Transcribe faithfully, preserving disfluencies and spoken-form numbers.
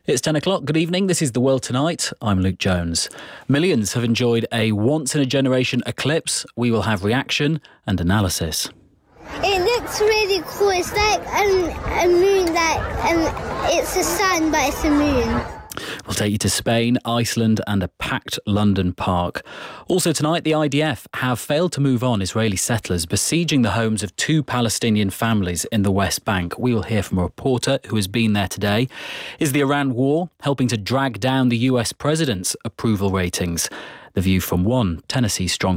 It's ten o'clock. Good evening. This is The World Tonight. I'm Luke Jones. Millions have enjoyed a once-in-a-generation eclipse. We will have reaction and analysis. It looks really cool. It's like um, a moon, like um, it's a sun, but it's a moon. We'll take you to Spain, Iceland and a packed London park. Also tonight, the I D F have failed to move on Israeli settlers besieging the homes of two Palestinian families in the West Bank. We will hear from a reporter who has been there today. Is the Iran war helping to drag down the U S president's approval ratings? The view from one Tennessee strong